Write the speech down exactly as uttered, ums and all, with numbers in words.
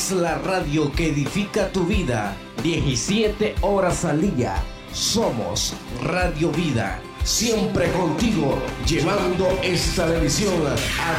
Somos la radio que edifica tu vida. diecisiete horas al día. Somos Radio Vida. Siempre contigo, llevando esta bendición a